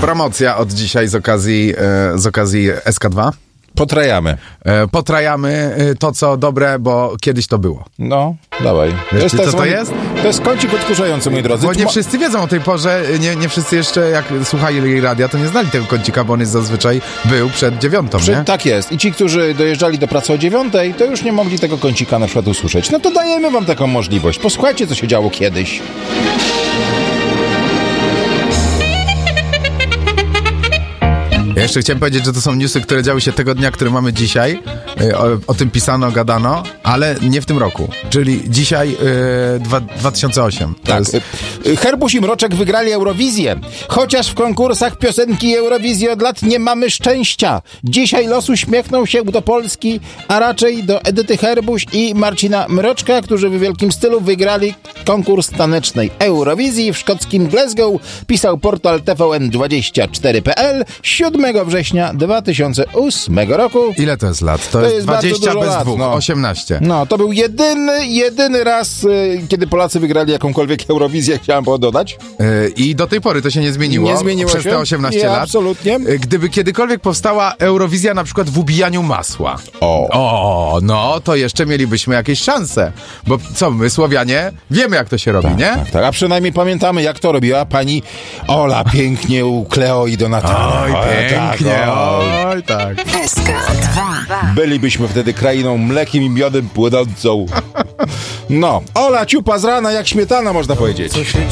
Promocja od dzisiaj z okazji SK2. Potrajamy to, co dobre, bo kiedyś to było. No, dawaj. Wiesz, co to jest? To jest kącik odkurzający, moi drodzy. Bo nie wszyscy wiedzą o tej porze, nie wszyscy jeszcze, jak słuchali radia, to nie znali tego kącika, bo on jest zazwyczaj był przed 9, nie? Tak jest. I ci, którzy dojeżdżali do pracy o 9, to już nie mogli tego kącika na przykład usłyszeć. No to dajemy wam taką możliwość. Posłuchajcie, co się działo kiedyś. Ja jeszcze chciałem powiedzieć, że to są newsy, które działy się tego dnia, który mamy dzisiaj. O tym pisano, gadano, ale nie w tym roku. Czyli dzisiaj 2008. Tak. Herbuś i Mroczek wygrali Eurowizję. Chociaż w konkursach piosenki Eurowizji od lat nie mamy szczęścia. Dzisiaj los uśmiechnął się do Polski, a raczej do Edyty Herbuś i Marcina Mroczka, którzy w wielkim stylu wygrali konkurs tanecznej Eurowizji w szkockim Glasgow, pisał portal TVN24.pl 7 września 2008 roku. Ile to jest lat? To jest 20 bez lat, 2, no. 18. No, to był jedyny raz, kiedy Polacy wygrali jakąkolwiek Eurowizję, chciałem dodać. I do tej pory to się nie zmieniło. Nie zmieniło przez się. te 18 lat. Absolutnie. Gdyby kiedykolwiek powstała Eurowizja na przykład w ubijaniu masła. No to jeszcze mielibyśmy jakieś szanse. Bo co, my Słowianie wiemy, jak to się robi, nie? Tak. A przynajmniej pamiętamy, jak to robiła pani Ola pięknie u Kleo i Donatana. Oj, pięknie, oj, tak. SK2. Bylibyśmy wtedy krainą mlekiem i miodem płynącą. No, Ola ciupa z rana jak śmietana, można powiedzieć. Co się